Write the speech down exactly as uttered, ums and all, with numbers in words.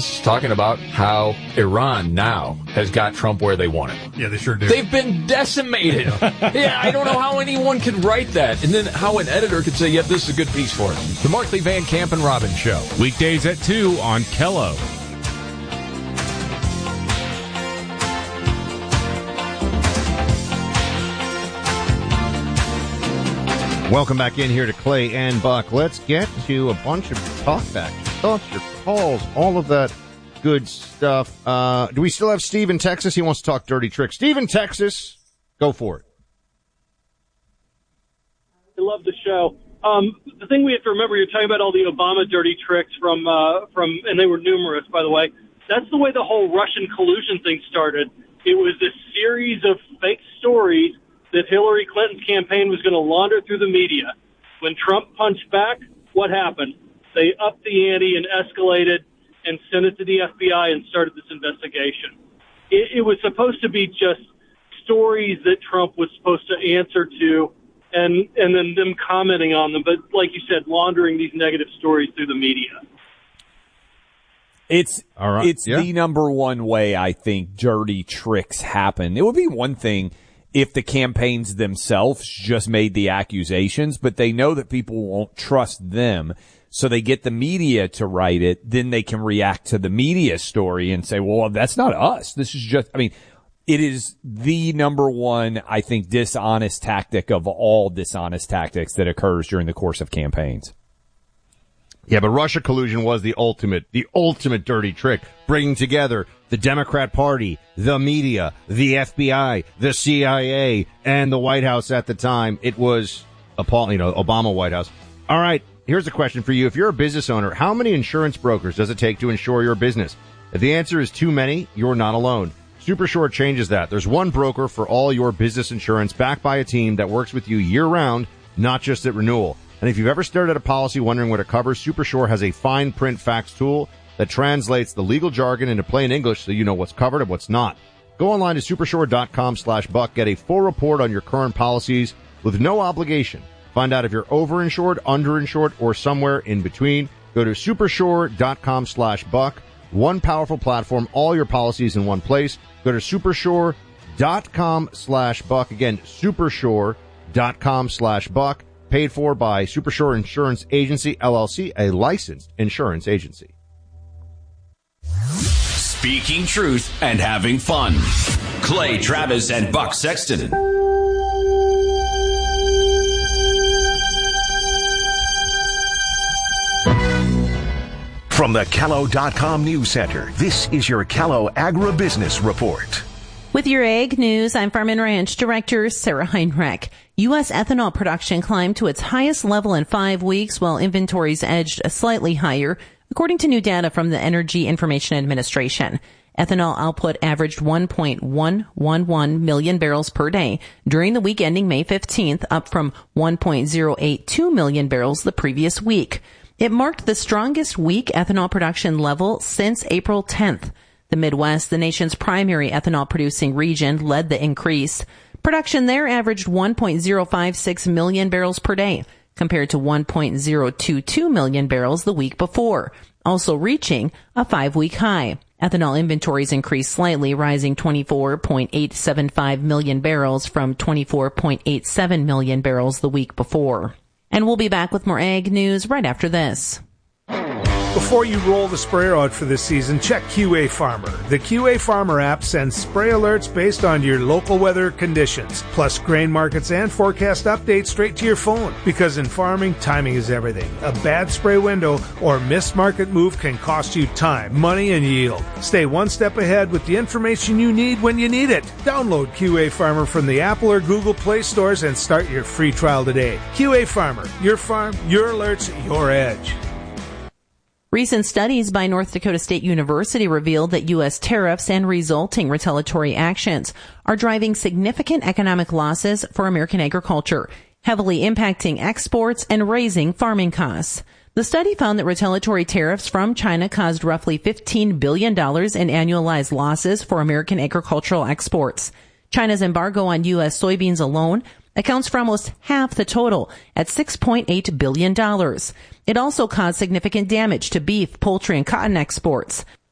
Republicans talking about how Iran now has got Trump where they want him. Yeah, they sure do. They've been decimated. Yeah, I don't know how anyone could write that. And then how an editor could say, yep, this is a good piece for him. The Markley, Van Camp, and Robbins Show. Weekdays at two on Kello. Welcome back in here to Clay and Buck. Let's get to a bunch of talkbacks, thoughts, your calls, all of that good stuff. Uh, do we still have Steve in Texas? He wants to talk dirty tricks. Steve in Texas, go for it. I love the show. Um, the thing we have to remember, you're talking about all the Obama dirty tricks from, uh, from, and they were numerous, by the way. That's the way the whole Russian collusion thing started. It was this series of fake stories that Hillary Clinton's campaign was going to launder through the media. When Trump punched back, what happened? They upped the ante and escalated and sent it to the F B I and started this investigation. It, it was supposed to be just stories that Trump was supposed to answer to and, and then them commenting on them. But like you said, laundering these negative stories through the media. It's All right. it's yeah. the number one way I think dirty tricks happen. It would be one thing if the campaigns themselves just made the accusations, but they know that people won't trust them, so they get the media to write it, then they can react to the media story and say, well, that's not us. This is just, I mean, it is the number one, I think, dishonest tactic of all dishonest tactics that occurs during the course of campaigns. Yeah, but Russia collusion was the ultimate, the ultimate dirty trick, bringing together the Democrat Party, the media, the F B I, the C I A, and the White House at the time. It was appalling, you know, Obama White House. All right, here's a question for you. If you're a business owner, how many insurance brokers does it take to insure your business? If the answer is too many, you're not alone. SuperSure changes that. There's one broker for all your business insurance, backed by a team that works with you year-round, not just at renewal. And if you've ever started a policy wondering what it covers, SuperSure has a fine print facts tool that translates the legal jargon into plain English so you know what's covered and what's not. Go online to supersure.com slash buck. Get a full report on your current policies with no obligation. Find out if you're overinsured, underinsured, or somewhere in between. Go to supersure.com slash buck. One powerful platform, all your policies in one place. Go to supersure.com slash buck. Again, supersure.com slash buck. Paid for by SuperSure Insurance Agency, L L C, a licensed insurance agency. Speaking truth and having fun. Clay Travis and Buck Sexton. From the Kello dot com News Center, this is your Kello Agribusiness Report. With your Ag News, I'm Farm and Ranch Director Sarah Heinrich. U S ethanol production climbed to its highest level in five weeks, while inventories edged slightly higher, according to new data from the Energy Information Administration. Ethanol output averaged one point one one one million barrels per day during the week ending May fifteenth, up from one point zero eight two million barrels the previous week. It marked the strongest week ethanol production level since April tenth. The Midwest, the nation's primary ethanol producing region, led the increase. Production there averaged one point zero five six million barrels per day, compared to one point zero two two million barrels the week before, also reaching a five-week high. Ethanol inventories increased slightly, rising twenty-four point eight seven five million barrels from twenty-four point eight seven million barrels the week before. And we'll be back with more Ag News right after this. Before you roll the sprayer out for this season, check Q A Farmer. The Q A Farmer app sends spray alerts based on your local weather conditions, plus grain markets and forecast updates straight to your phone. Because in farming, timing is everything. A bad spray window or missed market move can cost you time, money, and yield. Stay one step ahead with the information you need when you need it. Download Q A Farmer from the Apple or Google Play stores and start your free trial today. Q A Farmer, your farm, your alerts, your edge. Recent studies by North Dakota State University revealed that U S tariffs and resulting retaliatory actions are driving significant economic losses for American agriculture, heavily impacting exports and raising farming costs. The study found that retaliatory tariffs from China caused roughly fifteen billion dollars in annualized losses for American agricultural exports. China's embargo on U S soybeans alone accounts for almost half the total at six point eight billion dollars. It also caused significant damage to beef, poultry, and cotton exports.